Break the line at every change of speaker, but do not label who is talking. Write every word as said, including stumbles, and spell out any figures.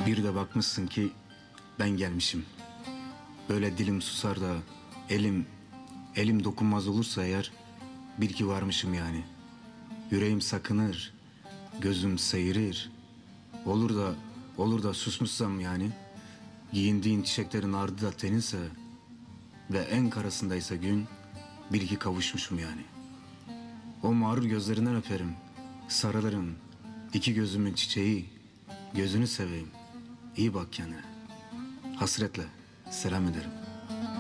Bir de bakmışsın ki ben gelmişim. Böyle dilim susar da elim, elim dokunmaz olursa eğer bil ki varmışım yani. Yüreğim sakınır, gözüm seyirir. Olur da, olur da susmuşsam yani. Giyindiğin çiçeklerin ardı da teninse ve en karasındaysa gün, bil ki kavuşmuşum yani. O mağrur gözlerinden öperim, sarılırım. İki gözümün çiçeği, gözünü seveyim. İyi bak kendine. Hasretle selam ederim.